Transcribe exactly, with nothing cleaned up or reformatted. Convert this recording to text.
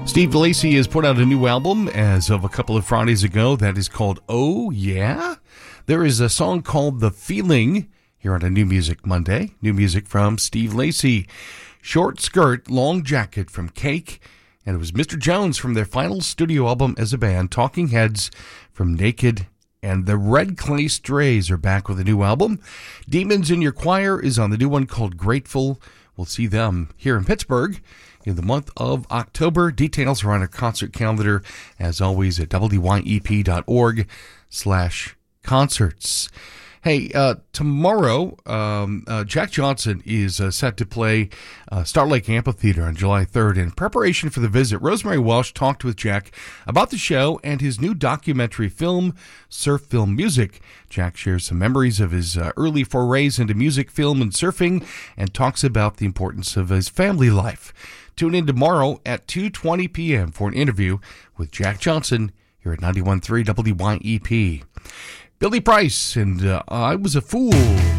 Steve Lacy has put out a new album as of a couple of Fridays ago that is called Oh Yeah. There is a song called The Feeling here on a New Music Monday. New music from Steve Lacy. Short Skirt, Long Jacket from Cake. And it was Mister Jones from their final studio album as a band. Talking Heads from Naked. And the Red Clay Strays are back with a new album. Demons in Your Choir is on the new one called Grateful. We'll see them here in Pittsburgh in the month of October. Details are on our concert calendar, as always, at W Y E P dot org slash concerts. Hey, uh, tomorrow, um, uh, Jack Johnson is uh, set to play uh, Star Lake Amphitheater on July third. In preparation for the visit, Rosemary Welsh talked with Jack about the show and his new documentary film, Surf Film Music. Jack shares some memories of his uh, early forays into music, film, and surfing, and talks about the importance of his family life. Tune in tomorrow at two twenty p.m. for an interview with Jack Johnson here at ninety-one point three W Y E P. Billy Price and uh, I Was a Fool.